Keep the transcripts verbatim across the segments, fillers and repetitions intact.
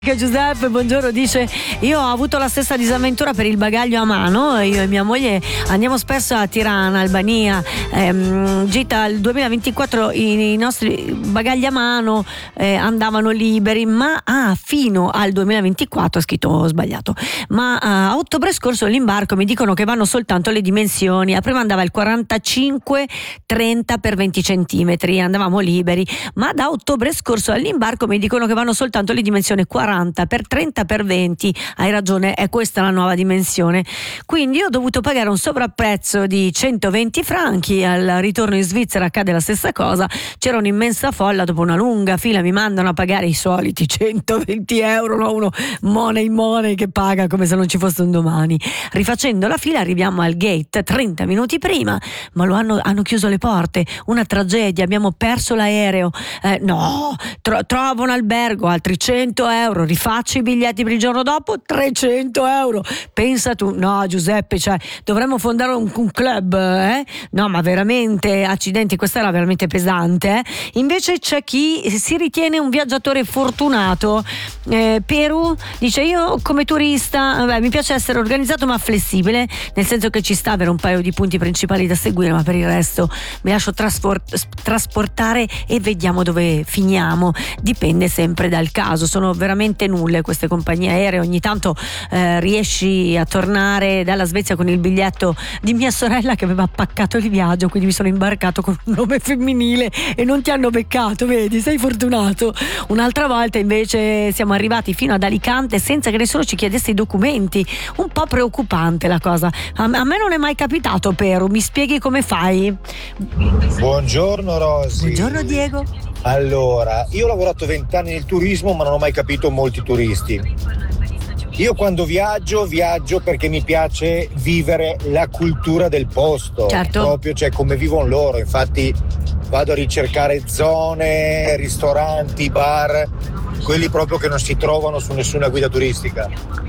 Che Giuseppe, buongiorno, dice: io ho avuto la stessa disavventura per il bagaglio a mano. Io e mia moglie andiamo spesso a Tirana, Albania, ehm, gita il duemilaventiquattro, i, i nostri bagagli a mano eh, andavano liberi, ma ah, fino al duemilaventiquattro, ho scritto ho sbagliato, ma a ottobre scorso l'imbarco mi dicono che vanno soltanto le dimensioni. Prima andava il quarantacinque trenta per venti centimetri, andavamo liberi, ma da ottobre scorso all'imbarco mi dicono che vanno soltanto le dimensioni quaranta per trenta per venti. Hai ragione, è questa la nuova dimensione. Quindi ho dovuto pagare un sovrapprezzo di centoventi franchi. Al ritorno in Svizzera accade la stessa cosa, c'era un'immensa folla, dopo una lunga fila mi mandano a pagare i soliti centoventi euro, no? Uno money money che paga come se non ci fosse un domani. Rifacendo la fila arriviamo al gate trenta minuti prima, ma lo hanno, hanno chiuso le porte, una tragedia, abbiamo perso l'aereo. Eh, no, tro- trovo un albergo, altri cento euro, rifaccio i biglietti per il giorno dopo, trecento euro. Pensa tu, no Giuseppe, cioè dovremmo fondare un, un club, eh? No, ma veramente, accidenti, questa era veramente pesante, eh? Invece c'è chi si ritiene un viaggiatore fortunato. eh, Perù dice: io come turista beh, mi piace essere organizzato ma flessibile, nel senso che ci sta avere un paio di punti principali da seguire, ma per il resto mi lascio trasport- trasportare e vediamo dove finiamo. Dipende sempre dal caso, sono veramente nulle queste compagnie aeree. Ogni tanto eh, riesci a tornare dalla Svezia con il biglietto di mia sorella che aveva paccato il viaggio, quindi mi sono imbarcato con un nome femminile e non ti hanno beccato, vedi, sei fortunato. Un'altra volta invece siamo arrivati fino ad Alicante senza che nessuno ci chiedesse i documenti, un po' preoccupante la cosa. A, a me non è mai capitato, Pero, mi spieghi come fai? Buongiorno Rosy. Buongiorno Diego. Allora, io ho lavorato vent'anni nel turismo ma non ho mai capito molti turisti. Io quando viaggio, viaggio perché mi piace vivere la cultura del posto. Certo. Proprio, cioè come vivono loro. Infatti vado a ricercare zone, ristoranti, bar, quelli proprio che non si trovano su nessuna guida turistica.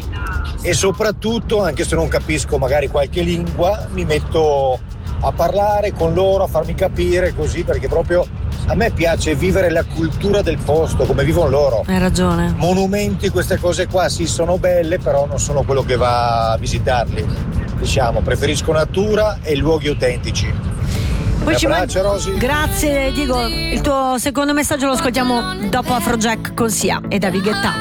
E soprattutto, anche se non capisco magari qualche lingua, mi metto a parlare con loro, a farmi capire così, perché proprio a me piace vivere la cultura del posto, come vivono loro. Hai ragione. Monumenti, queste cose qua sì sono belle, però non sono quello che va a visitarli. Diciamo, preferisco natura e luoghi autentici. Poi ci abbraccio, man- Rosy. Grazie Diego, il tuo secondo messaggio lo ascoltiamo dopo Afrojack con Sia e David Guetta.